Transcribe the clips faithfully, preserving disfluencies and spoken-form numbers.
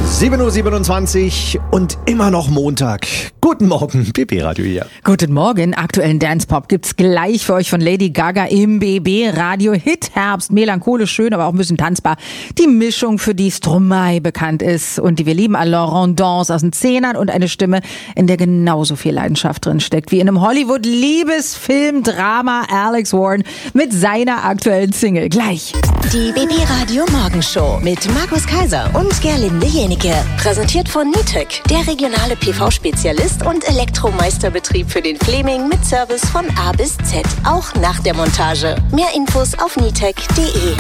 sieben Uhr siebenundzwanzig und immer noch Montag. Guten Morgen, B B-Radio hier. Guten Morgen, aktuellen Dance-Pop gibt's gleich für euch von Lady Gaga im B B-Radio. Hit Herbst, melancholisch schön, aber auch ein bisschen tanzbar. Die Mischung, für die Stromae bekannt ist und die wir lieben, alors on danse aus den Zehnern und eine Stimme, in der genauso viel Leidenschaft drin steckt wie in einem Hollywood-Liebesfilm-Drama. Alex Warren mit seiner aktuellen Single. Gleich. Die B B-Radio Morgenshow mit Markus Kaiser und Gerlinde Jenike. Präsentiert von Nitec, der regionale P V-Spezialist und Elektromeisterbetrieb für den Fleming mit Service von A bis Z. Auch nach der Montage. Mehr Infos auf nitec punkt de.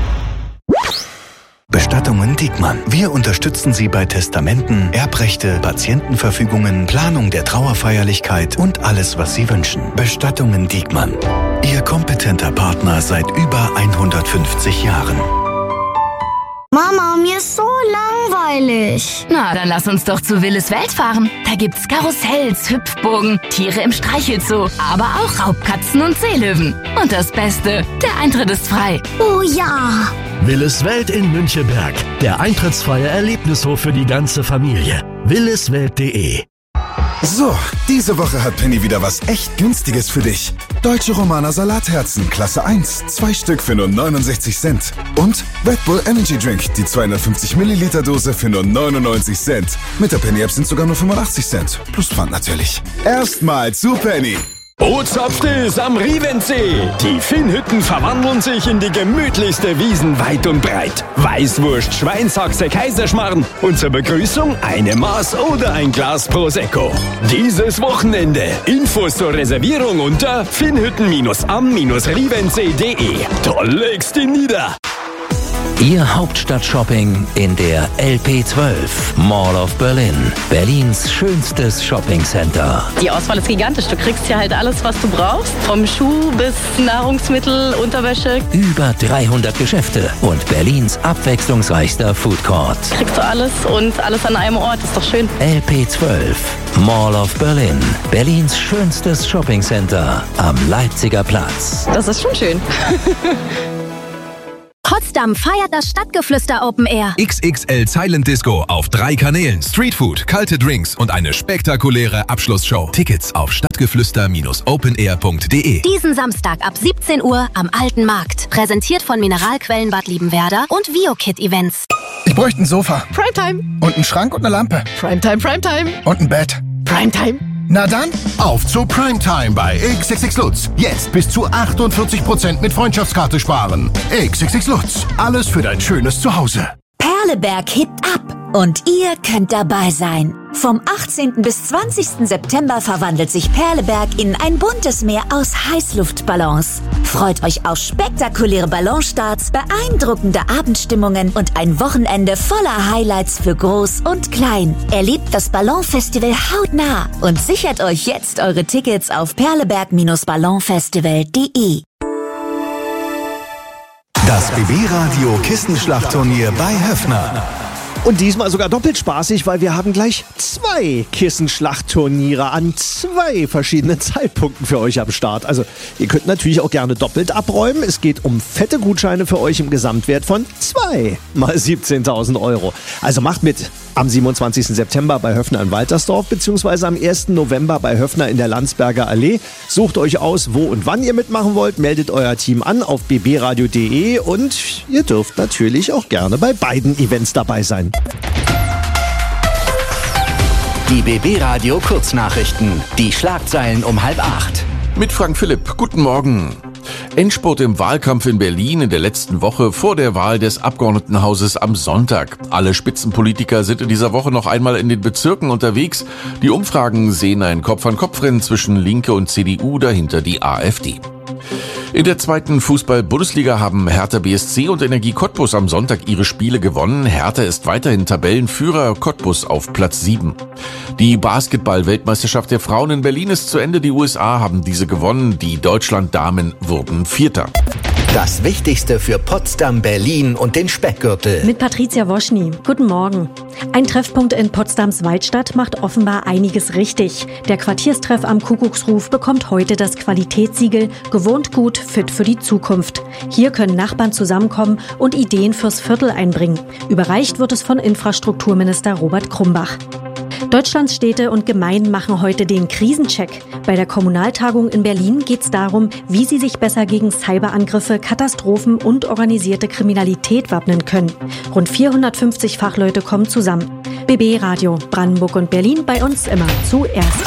Bestattungen Diekmann. Wir unterstützen Sie bei Testamenten, Erbrechte, Patientenverfügungen, Planung der Trauerfeierlichkeit und alles, was Sie wünschen. Bestattungen Diekmann. Ihr kompetenter Partner seit über hundertfünfzig Jahren. Mama, mir ist so langweilig. Na, dann lass uns doch zu Willis Welt fahren. Da gibt's Karussells, Hüpfburgen, Tiere im Streichelzoo, aber auch Raubkatzen und Seelöwen. Und das Beste, der Eintritt ist frei. Oh ja. Willis Welt in Münchenberg. Der eintrittsfreie Erlebnishof für die ganze Familie. williswelt punkt de. So, diese Woche hat Penny wieder was echt Günstiges für dich. Deutsche Romaner Salatherzen, Klasse eins, zwei Stück für nur neunundsechzig Cent. Und Red Bull Energy Drink, die zweihundertfünfzig Milliliter Dose für nur neunundneunzig Cent. Mit der Penny-App sind sogar nur fünfundachtzig Cent. Plus Pfand natürlich. Erstmal zu Penny. Bootshaupstills am Rievensee. Die Finnhütten verwandeln sich in die gemütlichste Wiesen weit und breit. Weißwurst, Schweinshaxe, Kaiserschmarrn und zur Begrüßung eine Maß oder ein Glas Prosecco. Dieses Wochenende. Infos zur Reservierung unter finnhütten am rievensee punkt de. Da legst du nieder. Ihr Hauptstadt-Shopping in der L P zwölf, Mall of Berlin. Berlins schönstes Shoppingcenter. Die Auswahl ist gigantisch. Du kriegst hier halt alles, was du brauchst. Vom Schuh bis Nahrungsmittel, Unterwäsche. Über dreihundert Geschäfte und Berlins abwechslungsreichster Foodcourt. Kriegst du alles und alles an einem Ort. Ist doch schön. L P zwölf, Mall of Berlin. Berlins schönstes Shoppingcenter am Leipziger Platz. Das ist schon schön. Potsdam feiert das Stadtgeflüster Open Air. X X L Silent Disco auf drei Kanälen, Streetfood, kalte Drinks und eine spektakuläre Abschlussshow. Tickets auf stadtgeflüster open air punkt de. Diesen Samstag ab siebzehn Uhr am Alten Markt. Präsentiert von Mineralquellen Bad Liebenwerda und VioKid Events. Ich bräuchte ein Sofa. Primetime. Und einen Schrank und eine Lampe. Primetime, Primetime. Und ein Bett. Primetime. Na dann, auf zu Primetime bei X X X Lutz. Jetzt bis zu achtundvierzig Prozent mit Freundschaftskarte sparen. X X X Lutz. Alles für dein schönes Zuhause. Perleberg hebt ab und ihr könnt dabei sein. Vom achtzehnten bis zwanzigsten September verwandelt sich Perleberg in ein buntes Meer aus Heißluftballons. Freut euch auf spektakuläre Ballonstarts, beeindruckende Abendstimmungen und ein Wochenende voller Highlights für Groß und Klein. Erlebt das Ballonfestival hautnah und sichert euch jetzt eure Tickets auf perleberg ballonfestival punkt de. Das B B-Radio Kissenschlachtturnier bei Höffner. Und diesmal sogar doppelt spaßig, weil wir haben gleich zwei Kissenschlachtturniere an zwei verschiedenen Zeitpunkten für euch am Start. Also ihr könnt natürlich auch gerne doppelt abräumen. Es geht um fette Gutscheine für euch im Gesamtwert von zwei mal siebzehntausend Euro. Also macht mit am siebenundzwanzigsten September bei Höffner in Waltersdorf beziehungsweise am ersten November bei Höffner in der Landsberger Allee. Sucht euch aus, wo und wann ihr mitmachen wollt. Meldet euer Team an auf b b radio punkt de und ihr dürft natürlich auch gerne bei beiden Events dabei sein. Die B B-Radio Kurznachrichten. Die Schlagzeilen um halb acht. Mit Frank Philipp. Guten Morgen. Endspurt im Wahlkampf in Berlin in der letzten Woche vor der Wahl des Abgeordnetenhauses am Sonntag. Alle Spitzenpolitiker sind in dieser Woche noch einmal in den Bezirken unterwegs. Die Umfragen sehen ein Kopf-an-Kopf-Rennen zwischen Linke und C D U, dahinter die AfD. In der zweiten Fußball-Bundesliga haben Hertha B S C und Energie Cottbus am Sonntag ihre Spiele gewonnen. Hertha ist weiterhin Tabellenführer, Cottbus auf Platz sieben. Die Basketball-Weltmeisterschaft der Frauen in Berlin ist zu Ende. Die U S A haben diese gewonnen. Die Deutschland-Damen wurden Vierter. Das Wichtigste für Potsdam, Berlin und den Speckgürtel. Mit Patricia Woschny. Guten Morgen. Ein Treffpunkt in Potsdams Waldstadt macht offenbar einiges richtig. Der Quartierstreff am Kuckucksruf bekommt heute das Qualitätssiegel Gewohnt gut, fit für die Zukunft. Hier können Nachbarn zusammenkommen und Ideen fürs Viertel einbringen. Überreicht wird es von Infrastrukturminister Robert Krumbach. Deutschlands Städte und Gemeinden machen heute den Krisencheck. Bei der Kommunaltagung in Berlin geht es darum, wie sie sich besser gegen Cyberangriffe, Katastrophen und organisierte Kriminalität wappnen können. Rund vierhundertfünfzig Fachleute kommen zusammen. B B Radio, Brandenburg und Berlin, bei uns immer zuerst.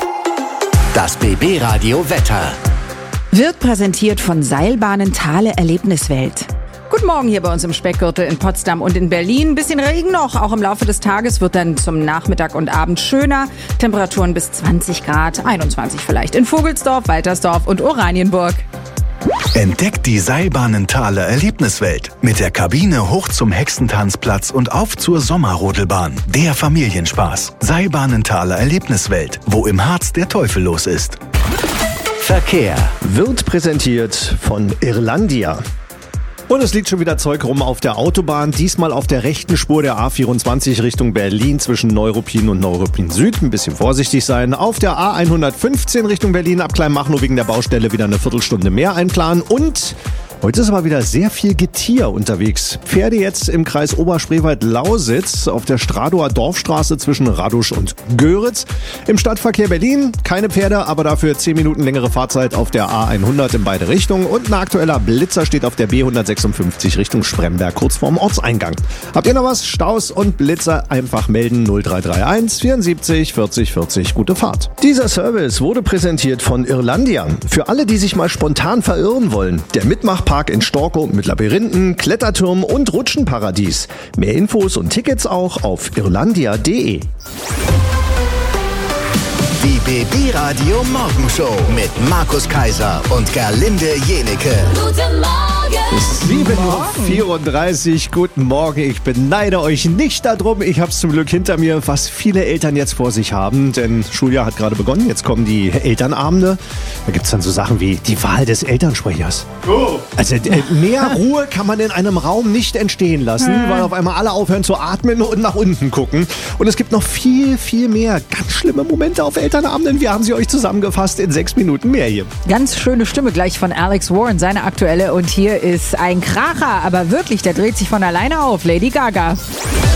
Das B B Radio Wetter wird präsentiert von Seilbahnen Thale Erlebniswelt. Guten Morgen hier bei uns im Speckgürtel in Potsdam und in Berlin. Ein bisschen Regen noch, auch im Laufe des Tages wird dann zum Nachmittag und Abend schöner. Temperaturen bis zwanzig Grad, einundzwanzig vielleicht in Vogelsdorf, Waltersdorf und Oranienburg. Entdeckt die Seilbahnenthaler Erlebniswelt. Mit der Kabine hoch zum Hexentanzplatz und auf zur Sommerrodelbahn. Der Familienspaß. Seilbahnenthaler Erlebniswelt, wo im Harz der Teufel los ist. Verkehr wird präsentiert von Irlandia. Und es liegt schon wieder Zeug rum auf der Autobahn, diesmal auf der rechten Spur der A vierundzwanzig Richtung Berlin zwischen Neuruppin und Neuruppin Süd. Ein bisschen vorsichtig sein. Auf der A hundertfünfzehn Richtung Berlin ab Kleinmachnow wegen der Baustelle wieder eine Viertelstunde mehr einplanen. Und heute ist aber wieder sehr viel Getier unterwegs. Pferde jetzt im Kreis Oberspreewald-Lausitz auf der Stradower Dorfstraße zwischen Radusch und Göritz. Im Stadtverkehr Berlin keine Pferde, aber dafür zehn Minuten längere Fahrzeit auf der A hundert in beide Richtungen. Und ein aktueller Blitzer steht auf der B hundertsechsundfünfzig Richtung Spremberg, kurz vorm Ortseingang. Habt ihr noch was? Staus und Blitzer einfach melden null drei drei eins vierundsiebzig vierzig vierzig. Gute Fahrt. Dieser Service wurde präsentiert von Irlandia. Für alle, die sich mal spontan verirren wollen. Der Mitmachpark in Storkow mit Labyrinthen, Kletterturm und Rutschenparadies. Mehr Infos und Tickets auch auf irlandia punkt de. Die B B Radio Morgenshow mit Markus Kaiser und Gerlinde Jenecke. Guten Morgen! sieben Uhr vierunddreißig, guten Morgen. Ich beneide euch nicht darum. Ich habe es zum Glück hinter mir, was viele Eltern jetzt vor sich haben. Denn Schuljahr hat gerade begonnen. Jetzt kommen die Elternabende. Da gibt es dann so Sachen wie die Wahl des Elternsprechers. Oh. Also äh, mehr Ruhe kann man in einem Raum nicht entstehen lassen, hm. weil auf einmal alle aufhören zu atmen und nach unten gucken. Und es gibt noch viel, viel mehr ganz schlimme Momente auf Elternabenden. Wir haben sie euch zusammengefasst in sechs Minuten mehr hier. Ganz schöne Stimme gleich von Alex Warren, seine aktuelle. Und hier ist ein Kracher, aber wirklich, der dreht sich von alleine auf. Lady Gaga.